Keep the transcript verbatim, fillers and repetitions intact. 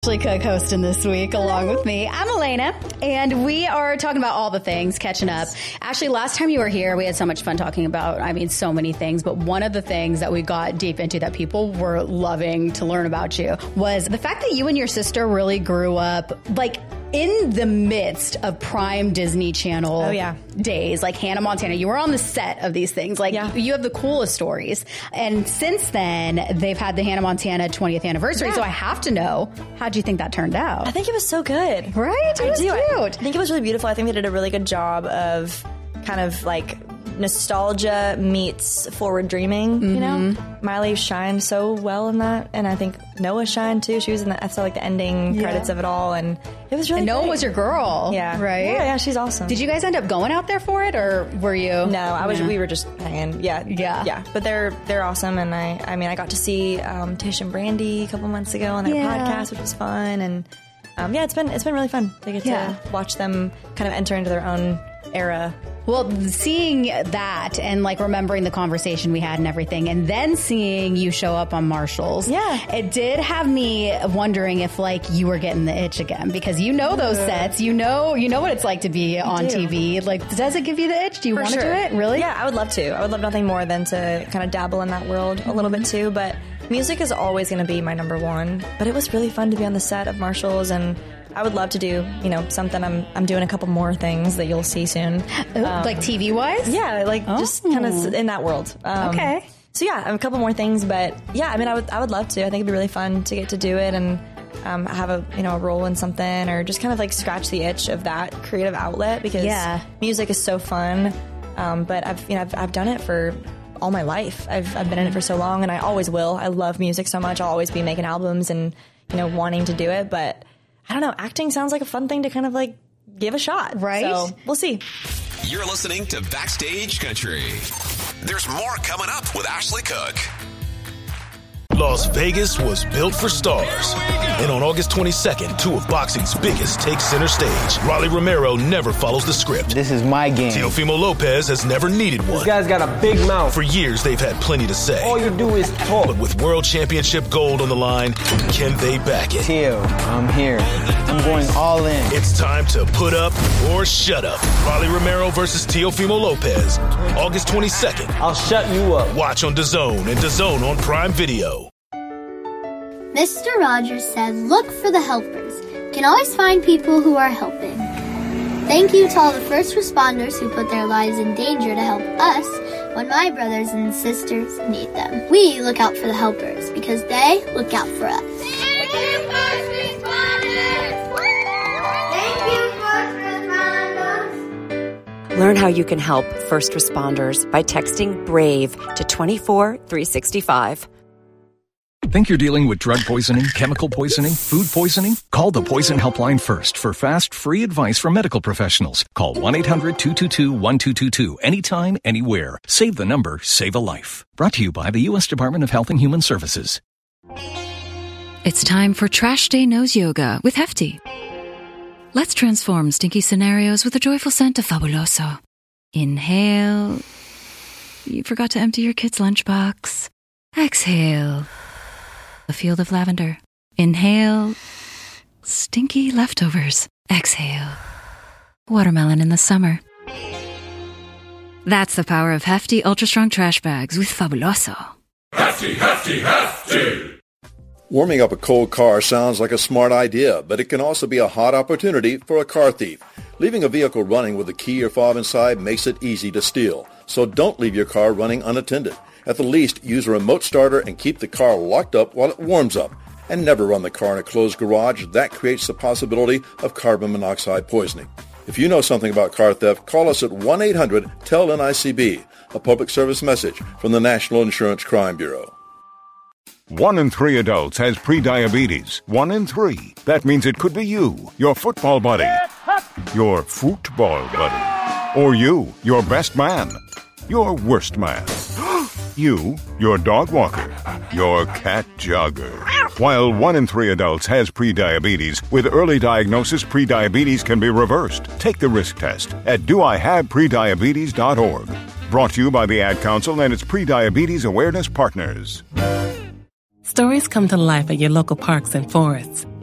Ashley Cook hosting this week along with me. I'm Elena, and we are talking about all the things, catching up. Ashley, last time you were here, we had so much fun talking about, I mean, so many things, but one of the things that we got deep into that people were loving to learn about you was the fact that you and your sister really grew up, like, in the midst of prime Disney Channel oh, yeah. days, like Hannah Montana. You were on the set of these things. Like, yeah. you have the coolest stories. And since then, they've had the Hannah Montana twentieth anniversary. Yeah. So I have to know, how'd you think that turned out? I think it was so good. Right? It I was do. cute. I, I think it was really beautiful. I think they did a really good job of kind of like nostalgia meets forward dreaming, mm-hmm. you know? Miley shined so well in that, and I think Noah shined too. She was in the, I saw like the ending yeah. credits of it all, and it was really And Noah great. was your girl. Yeah. Right? Yeah, yeah, she's awesome. Did you guys end up going out there for it, or were you? No, I was, yeah. we were just hanging. Yeah. Yeah. Yeah. But they're, they're awesome, and I, I mean, I got to see um, Tish and Brandy a couple months ago on their yeah. podcast, which was fun, and um, yeah, it's been, it's been really fun to get yeah. to watch them kind of enter into their own era. Well, seeing that and like remembering the conversation we had and everything, and then seeing you show up on Marshalls, yeah, it did have me wondering if like you were getting the itch again, because you know those sets, you know, you know what it's like to be on T V. Like, does it give you the itch? Do you want to sure. do it? Really? Yeah, I would love to. I would love nothing more than to kind of dabble in that world a little bit too. But music is always going to be my number one. But it was really fun to be on the set of Marshalls, and I would love to do, you know, something. I'm I'm doing a couple more things that you'll see soon. Um, like T V wise? Yeah, like oh. just kind of in that world. Um, okay. So yeah, I have a couple more things, but yeah, I mean, I would I would love to. I think it'd be really fun to get to do it and um, have a you know a role in something, or just kind of like scratch the itch of that creative outlet, because yeah. music is so fun. Um, but I've you know I've, I've done it for all my life. I've I've been in it for so long, and I always will. I love music so much. I'll always be making albums and you know wanting to do it, but I don't know. Acting sounds like a fun thing to kind of like give a shot. Right. So we'll see. You're listening to Backstage Country. There's more coming up with Ashley Cook. Las Vegas was built for stars. And on August twenty-second, two of boxing's biggest take center stage. Rolly Romero never follows the script. This is my game. Teofimo Lopez has never needed one. This guy's got a big mouth. For years, they've had plenty to say. All you do is talk. But with World Championship gold on the line, can they back it? Teo, I'm here. I'm going all in. It's time to put up or shut up. Rolly Romero versus Teofimo Lopez. August twenty-second. I'll shut you up. Watch on DAZN and DAZN on Prime Video. Mister Rogers said, look for the helpers. You can always find people who are helping. Thank you to all the first responders who put their lives in danger to help us when my brothers and sisters need them. We look out for the helpers because they look out for us. Thank you, first responders! Thank you, first responders! Learn how you can help first responders by texting BRAVE to two four three six five. Think you're dealing with drug poisoning, chemical poisoning, food poisoning? Call the Poison Helpline first for fast, free advice from medical professionals. Call one eight hundred two two two one two two two anytime, anywhere. Save the number, save a life. Brought to you by the U S Department of Health and Human Services. It's time for Trash Day Nose Yoga with Hefty. Let's transform stinky scenarios with a joyful scent of Fabuloso. Inhale. You forgot to empty your kid's lunchbox. Exhale. A field of lavender. Inhale. Stinky leftovers. Exhale. Watermelon in the summer. That's the power of Hefty Ultra Strong Trash Bags with Fabuloso. Hefty, Hefty, Hefty! Warming up a cold car sounds like a smart idea, but it can also be a hot opportunity for a car thief. Leaving a vehicle running with a key or fob inside makes it easy to steal. So don't leave your car running unattended. At the least, use a remote starter and keep the car locked up while it warms up. And never run the car in a closed garage. That creates the possibility of carbon monoxide poisoning. If you know something about car theft, call us at one eight hundred T E L N I C B, a public service message from the National Insurance Crime Bureau. One in three adults has prediabetes. One in three. That means it could be you, your football buddy, your football buddy, or you, your best man, your worst man. You, your dog walker, your cat jogger. While one in three adults has prediabetes, with early diagnosis, prediabetes can be reversed. Take the risk test at do I have prediabetes dot org. Brought to you by the Ad Council and its Prediabetes Awareness Partners. Stories come to life at your local parks and forests.